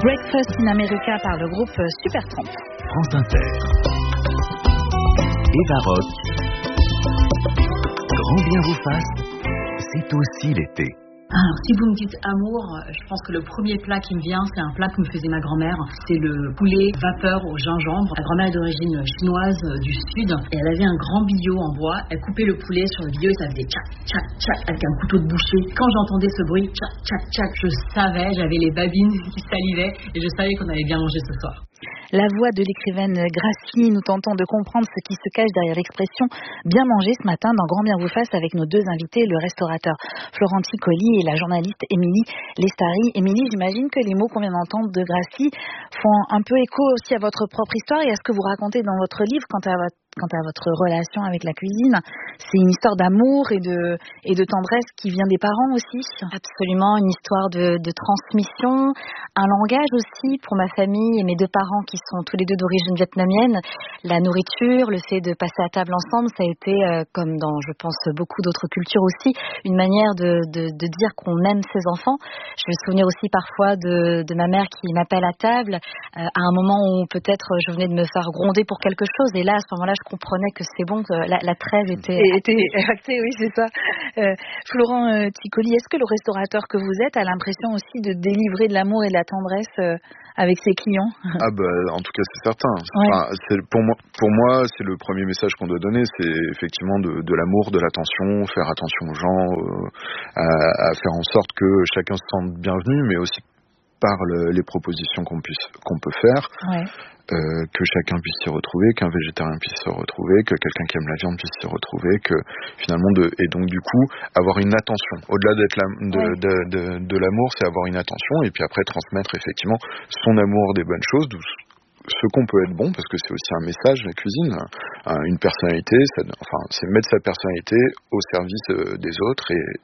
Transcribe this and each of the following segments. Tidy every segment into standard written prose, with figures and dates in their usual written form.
Breakfast in America par le groupe Supertramp. France Inter. Eva Rock. Grand bien vous fasse, c'est aussi l'été. Alors, si vous me dites amour, je pense que le premier plat qui me vient, c'est un plat que me faisait ma grand-mère. C'est le poulet vapeur au gingembre. Ma grand-mère est d'origine chinoise du sud et elle avait un grand billot en bois. Elle coupait le poulet sur le billot et ça faisait tchac, tchac, tchac avec un couteau de boucher. Quand j'entendais ce bruit, tchac, tchac, tchac, je savais, j'avais les babines qui salivaient et je savais qu'on allait bien manger ce soir. La voix de l'écrivaine Grassi, nous tentons de comprendre ce qui se cache derrière l'expression bien manger ce matin dans Grand bien vous fasse avec nos deux invités, le restaurateur Florent Ticoli et la journaliste Émilie Lestari. Émilie, j'imagine que les mots qu'on vient d'entendre de Grassi font un peu écho aussi à votre propre histoire et à ce que vous racontez dans votre livre quant à votre relation avec la cuisine. C'est une histoire d'amour et de tendresse qui vient des parents aussi. Absolument, une histoire de transmission, un langage aussi pour ma famille et mes deux parents qui sont tous les deux d'origine vietnamienne. La nourriture, le fait de passer à table ensemble, ça a été, comme dans, je pense, beaucoup d'autres cultures aussi, une manière de dire qu'on aime ses enfants. Je me souviens aussi parfois de ma mère qui m'appelle à table à un moment où peut-être je venais de me faire gronder pour quelque chose et là, à ce moment-là, je comprenais que c'est bon, que la trêve était actée, oui, c'est ça. Florent Ticoli, est-ce que le restaurateur que vous êtes a l'impression aussi de délivrer de l'amour et de la tendresse avec ses clients? Ah bah, en tout cas, c'est certain. Ouais. Enfin, pour moi, c'est le premier message qu'on doit donner, c'est effectivement de l'amour, de l'attention, faire attention aux gens, à faire en sorte que chacun se sente bienvenu, mais aussi par les propositions qu'on peut faire. Ouais. Que chacun puisse s'y retrouver, qu'un végétarien puisse s'y retrouver, que quelqu'un qui aime la viande puisse s'y retrouver, que finalement et donc du coup avoir une attention. Au-delà de l'amour, c'est avoir une attention et puis après transmettre effectivement son amour des bonnes choses, ce qu'on peut être bon, parce que c'est aussi un message, la cuisine, une personnalité, c'est mettre sa personnalité au service des autres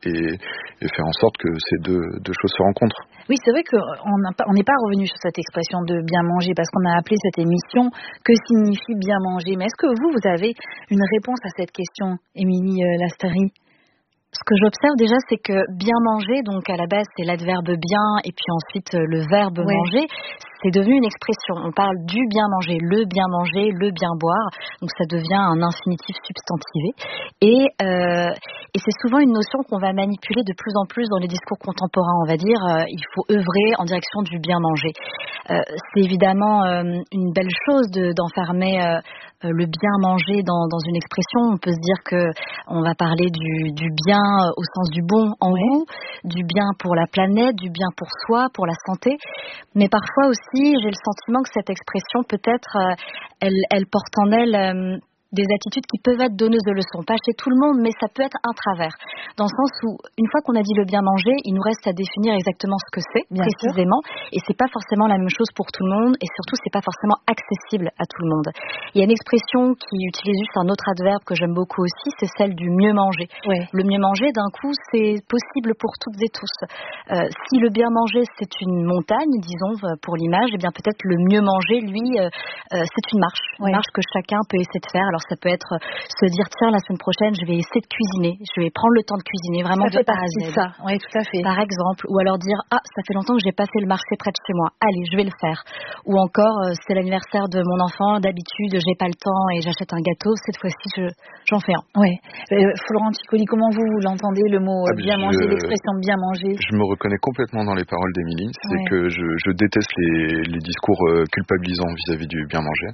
et faire en sorte que ces deux choses se rencontrent. Oui, c'est vrai qu'on n'est pas revenu sur cette expression de bien manger, parce qu'on a appelé cette émission « Que signifie bien manger ?» Mais est-ce que vous avez une réponse à cette question, Émilie Lestari? Ce que j'observe déjà, c'est que bien manger, donc à la base c'est l'adverbe bien et puis ensuite le verbe manger, c'est devenu une expression. On parle du bien manger, le bien boire, donc ça devient un infinitif substantivé. Et c'est souvent une notion qu'on va manipuler de plus en plus dans les discours contemporains. On va dire, il faut œuvrer en direction du bien manger. C'est évidemment une belle chose d'enfermer le bien manger dans une expression. On peut se dire que on va parler du bien au sens du bon en goût, du bien pour la planète, du bien pour soi, pour la santé. Mais parfois aussi, j'ai le sentiment que cette expression, peut-être, elle porte en elle des attitudes qui peuvent être donneuses de leçons. Pas chez tout le monde, mais ça peut être un travers. Dans le sens où, une fois qu'on a dit le bien manger, il nous reste à définir exactement ce que c'est, bien précisément. Sûr. Et c'est pas forcément la même chose pour tout le monde, et surtout, c'est pas forcément accessible à tout le monde. Il y a une expression qui utilise juste un autre adverbe que j'aime beaucoup aussi, c'est celle du mieux manger. Ouais. Le mieux manger, d'un coup, c'est possible pour toutes et tous. Si le bien manger, c'est une montagne, disons, pour l'image, eh bien peut-être le mieux manger, lui, c'est une marche. Une marche que chacun peut essayer de faire. Alors, ça peut être se dire tiens, la semaine prochaine je vais essayer de cuisiner, je vais prendre le temps de cuisiner vraiment de A à Z. Ça, oui, tout à fait. Par exemple, ou alors dire ça fait longtemps que j'ai pas fait le marché près de chez moi, allez, je vais le faire. Ou encore c'est l'anniversaire de mon enfant, d'habitude j'ai pas le temps et j'achète un gâteau, cette fois-ci j'en fais un. Oui. Florent Ticoli, comment vous l'entendez le mot bien manger, l'expression bien manger? Je me reconnais complètement dans les paroles d'Émilie, c'est que je déteste les discours culpabilisants vis-à-vis du bien manger.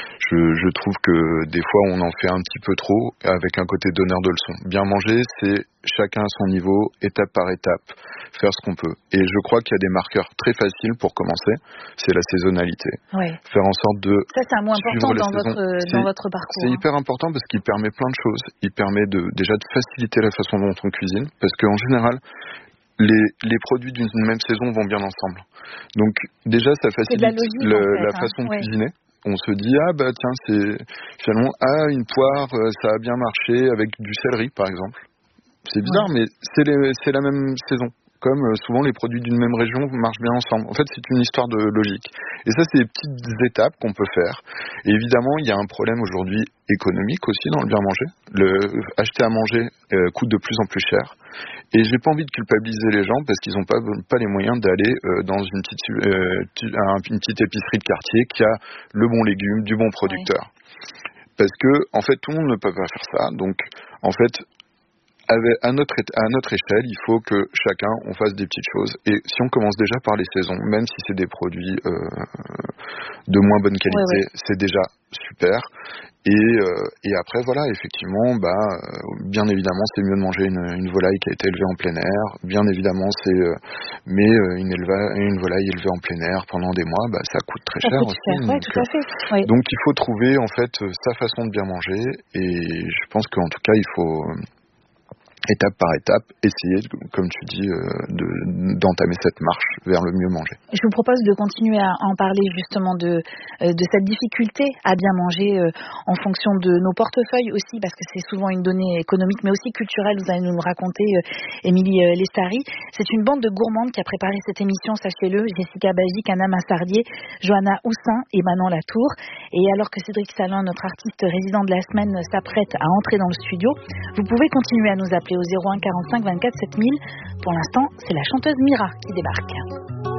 Je trouve que des fois on en fait un petit peu trop avec un côté donneur de leçons. Bien manger, c'est chacun à son niveau, étape par étape, faire ce qu'on peut. Et je crois qu'il y a des marqueurs très faciles pour commencer, c'est la saisonnalité. Oui. Faire en sorte de ça, c'est un mot important dans votre parcours. C'est hyper important parce qu'il permet plein de choses. Il permet déjà de faciliter la façon dont on cuisine, parce qu'en général, les produits d'une même saison vont bien ensemble. Donc déjà, ça facilite la façon de cuisiner. On se dit tiens, c'est finalement une poire, ça a bien marché avec du céleri par exemple. C'est bizarre, mais c'est la même saison. comme souvent les produits d'une même région marchent bien ensemble. En fait, c'est une histoire de logique. Et ça, c'est des petites étapes qu'on peut faire. Et évidemment, il y a un problème aujourd'hui économique aussi dans le bien manger. Acheter à manger coûte de plus en plus cher. Et j'ai pas envie de culpabiliser les gens parce qu'ils n'ont pas les moyens d'aller dans une petite épicerie de quartier qui a le bon légume, du bon producteur. Oui. Parce que en fait, tout le monde ne peut pas faire ça. Donc, en fait, à notre échelle, il faut que chacun on fasse des petites choses. Et si on commence déjà par les saisons, même si c'est des produits de moins bonne qualité, c'est déjà super. Et après, voilà, effectivement, bien évidemment, c'est mieux de manger une volaille qui a été élevée en plein air. Bien évidemment, mais une volaille élevée en plein air pendant des mois, ça coûte très cher aussi. Oui, tout à fait. Oui. Donc, il faut trouver en fait sa façon de bien manger. Et je pense qu'en tout cas, il faut étape par étape, essayer, comme tu dis, d'entamer cette marche vers le mieux manger. Je vous propose de continuer à en parler justement de cette difficulté à bien manger en fonction de nos portefeuilles aussi, parce que c'est souvent une donnée économique, mais aussi culturelle. Vous allez nous le raconter, Émilie Lestari. C'est une bande de gourmandes qui a préparé cette émission, sachez-le, Jessica Bagic, Anna Massardier, Johanna Houssin et Manon Latour. Et alors que Cédric Salin, notre artiste résident de la semaine, s'apprête à entrer dans le studio, vous pouvez continuer à nous appeler au 01 45 24 7000. Pour l'instant, c'est la chanteuse Mira qui débarque.